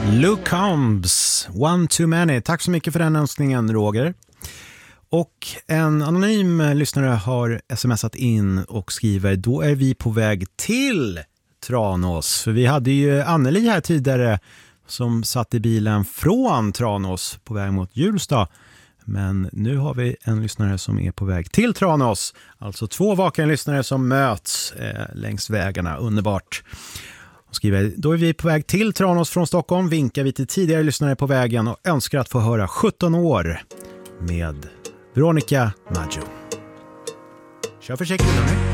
Luke Combs, One Too Many. Tack så mycket för den önskningen, Roger. Och en anonym lyssnare har smsat in och skriver: då är vi på väg till Tranås. För vi hade ju Anneli här tidigare som satt i bilen från Tranås på väg mot Hjulsta. Men nu har vi en lyssnare som är på väg till Tranås. Alltså 2 vakna lyssnare som möts längs vägarna. Underbart. Och skriver: då är vi på väg till Tranås från Stockholm. Vinkar vi till tidigare lyssnare på vägen och önskar att få höra 17 år med Veronica Maggio. Kör försiktigt, hörni.